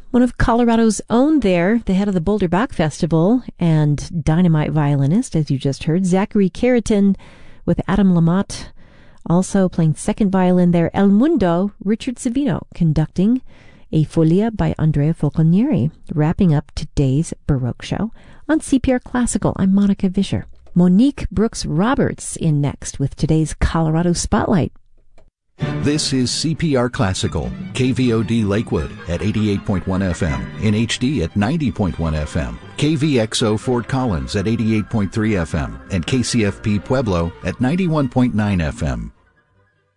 One of Colorado's own there, the head of the Boulder Bach Festival and dynamite violinist, as you just heard, Zachary Keratin with Adam Lamotte. Also playing second violin there, El Mundo, Richard Savino, conducting a Folia by Andrea Falconieri. Wrapping up today's Baroque show on CPR Classical, I'm Monica Vischer. Monique Brooks-Roberts in next with today's Colorado Spotlight. This is CPR Classical, KVOD Lakewood at 88.1 FM, in HD at 90.1 FM, KVXO Fort Collins at 88.3 FM, and KCFP Pueblo at 91.9 FM.